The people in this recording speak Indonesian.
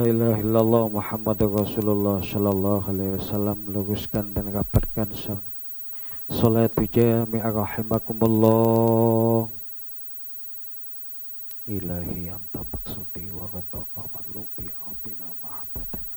ilaha illallah Muhammadur Rasulullah sallallahu alaihi wasallam. Luruskan dan rapatkan salatu jami'ah rahimakumullah. Ilahi anta maksudi wa ghadaka madlubi atina mahabbataka